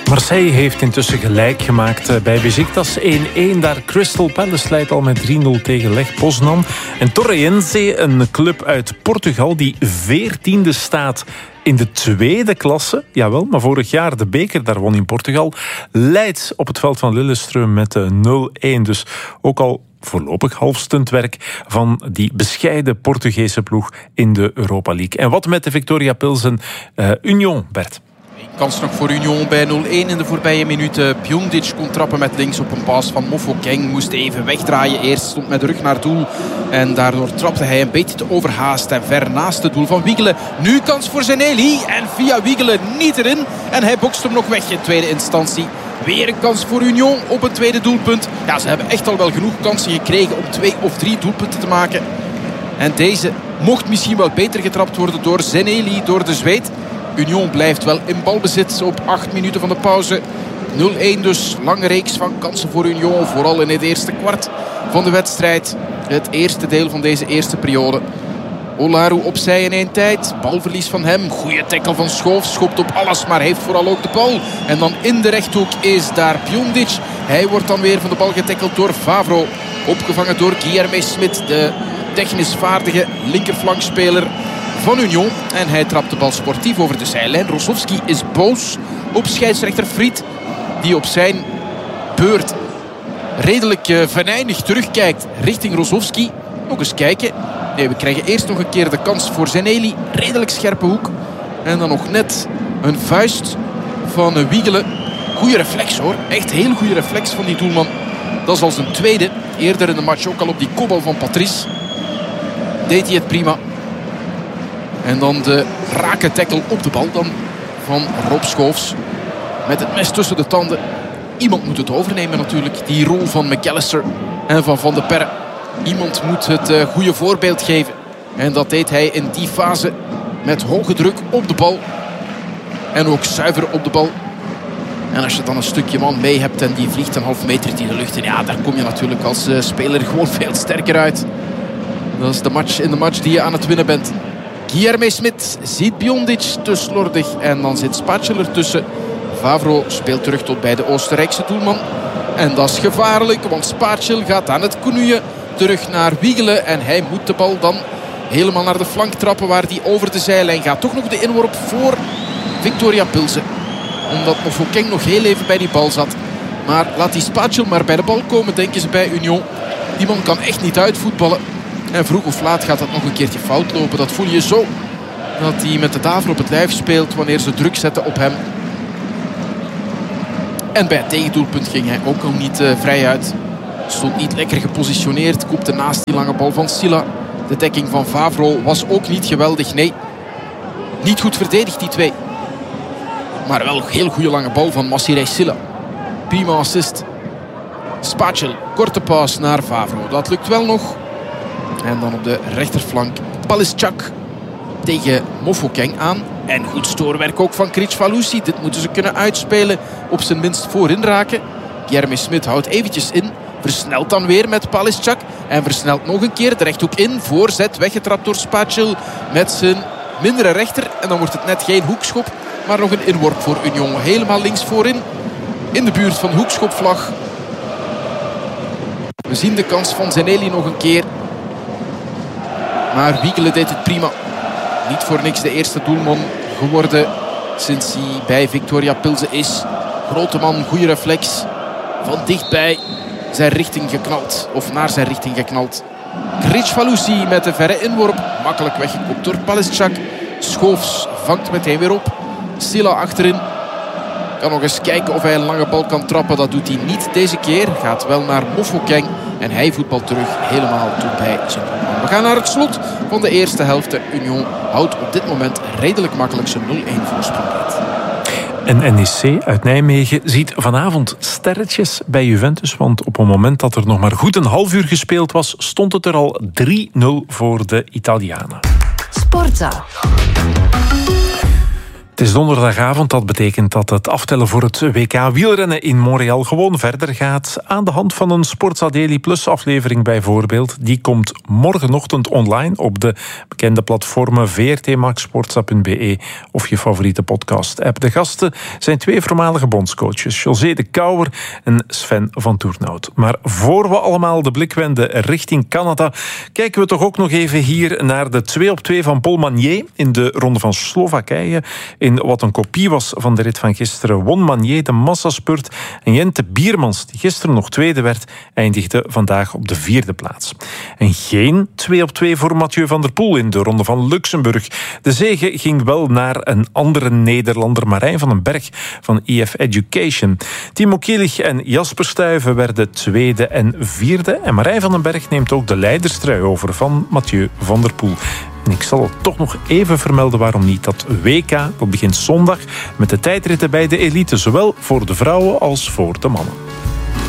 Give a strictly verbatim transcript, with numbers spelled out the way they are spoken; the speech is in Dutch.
Marseille heeft intussen gelijk gemaakt bij Beşiktaş één-één. Daar Crystal Palace leidt al met drie nul tegen Lech Poznan. En Torreense, een club uit Portugal die veertiende staat in de tweede klasse. Jawel, maar vorig jaar de beker daar won in Portugal. Leidt op het veld van Lillestrøm met nul-één. Dus ook al voorlopig half stuntwerk van die bescheiden Portugese ploeg in de Europa League. En wat met de Victoria Pilsen uh, Union, Bert? Kans nog voor Union bij nul-één in de voorbije minuten. Piondic kon trappen met links op een paas van Mofokeng. Moest even wegdraaien. Eerst stond met de rug naar doel. En daardoor trapte hij een beetje te overhaast. En ver naast het doel van Wiegelen. Nu kans voor Zeneli. En via Wiegelen niet erin. En hij bokst hem nog weg in tweede instantie. Weer een kans voor Union op een tweede doelpunt. Ja, ze hebben echt al wel genoeg kansen gekregen om twee of drie doelpunten te maken. En deze mocht misschien wel beter getrapt worden door Zeneli, door de Zweed. Union blijft wel in balbezit op acht minuten van de pauze. nul-één dus, lange reeks van kansen voor Union. Vooral in het eerste kwart van de wedstrijd. Het eerste deel van deze eerste periode. Olaru opzij in één tijd. Balverlies van hem. Goeie tackle van Schoof. Schopt op alles, maar heeft vooral ook de bal. En dan in de rechthoek is daar Piondic. Hij wordt dan weer van de bal getackeld door Favro. Opgevangen door Guilherme Smit, de technisch vaardige linkerflankspeler van Union. En hij trapt de bal sportief over de zijlijn. Rosowski is boos op scheidsrechter Fried, die op zijn beurt redelijk uh, venijnig terugkijkt richting Rosowski. Nog eens kijken. Nee, we krijgen eerst nog een keer de kans voor Zeneli. Redelijk scherpe hoek. En dan nog net een vuist van uh, Wiegelen. Goeie reflex hoor. Echt heel goede reflex van die doelman. Dat is al zijn tweede. Eerder in de match ook al op die kopbal van Patrice. Deed hij het prima. En dan de rake tackle op de bal dan van Rob Schoofs. Met het mes tussen de tanden. Iemand moet het overnemen natuurlijk. Die rol van McAllister en van Van de Perre. Iemand moet het uh, goede voorbeeld geven. En dat deed hij in die fase met hoge druk op de bal. En ook zuiver op de bal. En als je dan een stukje man mee hebt en die vliegt een half meter in de lucht. En ja, daar kom je natuurlijk als uh, speler gewoon veel sterker uit. Dat is de match in de match die je aan het winnen bent. Guilherme Smit ziet Piondic te slordig. En dan zit Spatschel ertussen. Favro speelt terug tot bij de Oostenrijkse doelman. En dat is gevaarlijk, want Spatschel gaat aan het knoeien. Terug naar Wiegelen. En hij moet de bal dan helemaal naar de flank trappen, waar die over de zijlijn gaat. Toch nog de inworp voor Victoria Pilsen. Omdat Mofokeng nog heel even bij die bal zat. Maar laat die Spatschel maar bij de bal komen, denken ze bij Union. Die man kan echt niet uitvoetballen. En vroeg of laat gaat dat nog een keertje fout lopen. Dat voel je zo. Dat hij met de daver op het lijf speelt wanneer ze druk zetten op hem. En bij het tegendoelpunt ging hij ook al niet uh, vrij uit. Stond niet lekker gepositioneerd. Koepte naast die lange bal van Silla. De dekking van Favro was ook niet geweldig. Nee, niet goed verdedigd die twee. Maar wel een heel goede lange bal van Massiré Silla. Prima assist. Spatschel, korte paas naar Favro. Dat lukt wel nog. En dan op de rechterflank Palischak tegen Mofokeng aan. En goed stoorwerk ook van Kricfalusi. Dit moeten ze kunnen uitspelen. Op zijn minst voorin raken. Guilherme Smit houdt eventjes in. Versnelt dan weer met Palischak. En versnelt nog een keer de rechthoek in. Voorzet weggetrapt door Spatschel met zijn mindere rechter. En dan wordt het net geen hoekschop, maar nog een inworp voor Union. Helemaal links voorin. In de buurt van de hoekschopvlag. We zien de kans van Zeneli nog een keer. Maar Wiegelen deed het prima. Niet voor niks de eerste doelman geworden sinds hij bij Victoria Pilsen is. Grote man, goede reflex. Van dichtbij zijn richting geknald. Of naar zijn richting geknald. Kricfalusi met de verre inworp. Makkelijk weggekopt door Palischak. Schoofs vangt meteen weer op. Silla achterin. Kan nog eens kijken of hij een lange bal kan trappen. Dat doet hij niet deze keer. Gaat wel naar Mofokeng. En hij voetbalt terug helemaal tot bij zijn doelman. We gaan naar het slot van de eerste helft. De Union houdt op dit moment redelijk makkelijk zijn nul-één voorsprong uit. En N E C uit Nijmegen ziet vanavond sterretjes bij Juventus. Want op het moment dat er nog maar goed een half uur gespeeld was, stond het er al drie nul voor de Italianen. Sportza. Het is donderdagavond, dat betekent dat het aftellen voor het W K wielrennen in Montreal gewoon verder gaat. Aan de hand van een Sportza Daily Plus aflevering bijvoorbeeld. Die komt morgenochtend online op de bekende platformen v r t max sportza punt b e of je favoriete podcast-app. De gasten zijn twee voormalige bondscoaches, José de Kouwer en Sven van Toernout. Maar voor we allemaal de blik wenden richting Canada, kijken we toch ook nog even hier naar de twee op twee van Paul Magnier in de Ronde van Slowakije. In wat een kopie was van de rit van gisteren won Magnier de massaspurt. En Jente Biermans, die gisteren nog tweede werd, eindigde vandaag op de vierde plaats. En geen twee op twee voor Mathieu van der Poel in de Ronde van Luxemburg. De zege ging wel naar een andere Nederlander, Marijn van den Berg van E F Education. Timo Kielig en Jasper Stuyven werden tweede en vierde. En Marijn van den Berg neemt ook de leiderstrui over van Mathieu van der Poel. En ik zal toch nog even vermelden waarom niet. Dat W K dat begint zondag met de tijdritten bij de elite, zowel voor de vrouwen als voor de mannen.